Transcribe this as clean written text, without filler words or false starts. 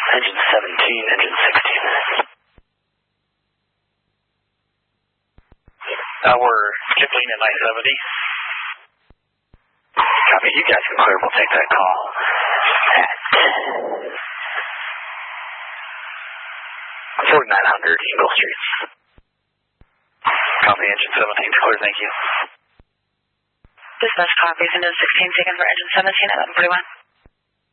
Engine 17, engine 16. We're JetBlue at 970. Copy, you guys can clear, we'll take that call. 4900 Eagle Street. Copy, engine 17 clear, thank you. Dispatch copies, engine 16 taken for engine 17 at 1141.